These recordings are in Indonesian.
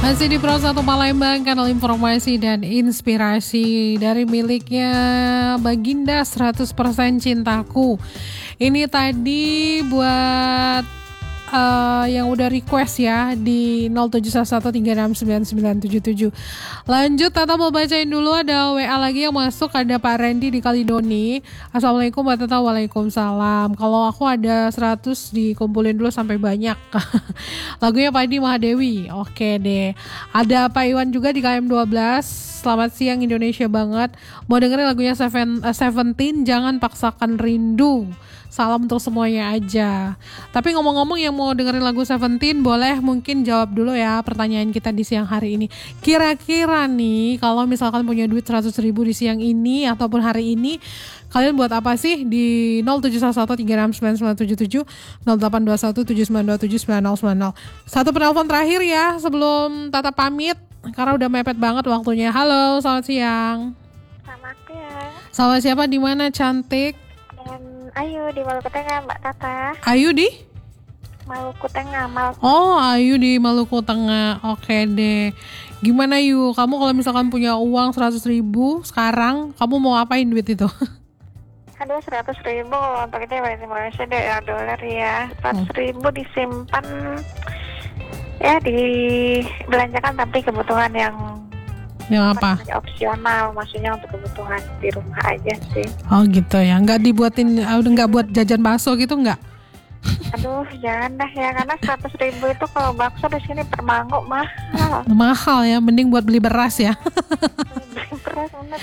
Masih di Pro 1 Palembang, kanal informasi dan inspirasi dari miliknya Baginda 100% Cintaku. Ini tadi buat yang udah request ya di 0711369977. Lanjut, Tata mau bacain dulu, ada WA lagi yang masuk, ada Pak Randy di Kalidoni. Assalamualaikum Mbak Tata. Waalaikumsalam. Kalau aku ada 100 dikumpulin dulu sampai banyak. Lagunya Padi Mahadewi. Oke deh. Ada Pak Iwan juga di KM12. Selamat siang Indonesia banget. Mau dengerin lagunya Seventeen, Jangan Paksakan Rindu. Salam untuk semuanya aja. Tapi ngomong-ngomong, yang mau dengerin lagu Seventeen boleh mungkin jawab dulu ya pertanyaan kita di siang hari ini. Kira-kira nih kalau misalkan punya duit 100.000 di siang ini ataupun hari ini, kalian buat apa sih? Di 0711369977, 082179279090. Satu penelpon terakhir ya sebelum Tata pamit karena udah mepet banget waktunya. Halo, selamat siang. Selamat siang. Sama siapa, di mana cantik? Ayu di Maluku Tengah, Mbak Tata. Ayu di? Maluku Tengah, Maluku. Oh, Ayu di Maluku Tengah. Oke deh. Gimana Yu? Kamu kalau misalkan punya uang 100.000 sekarang, kamu mau apain duit itu? Aduh, 100.000 untuk itu ya, Indonesia deh ya, dolar ya. 100.000 disimpan ya, dibelanjakan tapi kebutuhan yang apa? Opsional, maksudnya untuk kebutuhan di rumah aja sih. Oh gitu ya, nggak dibuatin, nggak buat jajan bakso gitu nggak? Aduh, jangan dah ya, karena 100.000 itu kalau bakso di sini per mangkok mahal. Mahal ya, mending buat beli beras ya. Beli beras bener.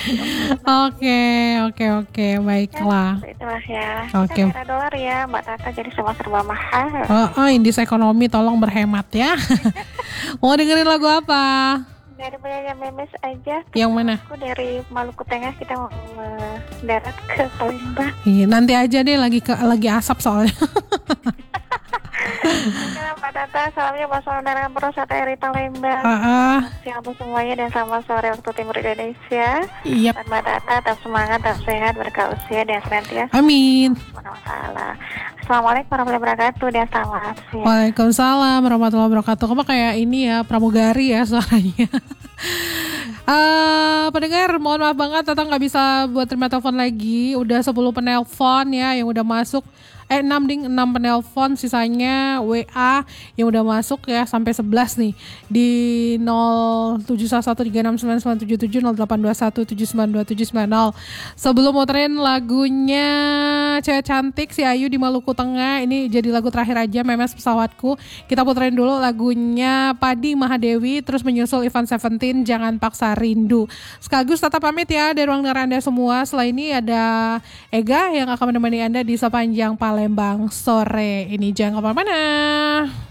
Oke, baiklah. Ya, itulah ya. Oke. Era dolar ya, Mbak Tata, jadi semua serba mahal. Indeks ekonomi tolong berhemat ya. Mau dengerin lagu apa? Dari penyanyi Memes aja. Yang mana? Aku dari Maluku Tengah, kita mau mendarat ke Palembang. Iya, nanti aja deh, lagi asap soalnya. Mbak Tata, salamnya Mas Saudara Pro 1 RI Palembang. Siang untuk semuanya dan selamat sore waktu timur Indonesia. Yep. Dan Mbak Tata tetap semangat, tetap sehat, berkah usia dan senantiasa. Amin. Assalamualaikum warahmatullahi wabarakatuh dan selamat siang. Waalaikumsalam warahmatullahi wabarakatuh. Kamu kayak ini ya, pramugari ya suaranya. Pendengar, mohon maaf banget Tata nggak bisa buat terima telepon lagi. Udah 10 penelpon ya yang udah masuk. 6 penelpon, sisanya WA yang udah masuk ya sampai 11 nih di 0711369977, 0821792790. Sebelum muterin lagunya Cewek Cantik si Ayu di Maluku Tengah, ini jadi lagu terakhir aja, Memes Pesawatku. Kita puterin dulu lagunya Padi Mahadewi, terus menyusul Ivan Seventeen, Jangan Paksa Rindu. Sekaligus Tata pamit ya dari ruang dengar Anda semua. Setelah ini ada Ega yang akan menemani Anda di sepanjang Palembang sore ini. Jangan kemana-mana.